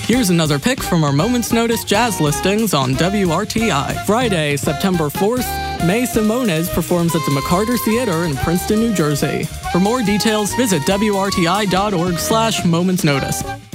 Here's another pick from our Moment's Notice jazz listings on WRTI. Friday, September 4th, May Simones performs at the McCarter Theater in Princeton, New Jersey. For more details, visit WRTI.org/momentsnotice.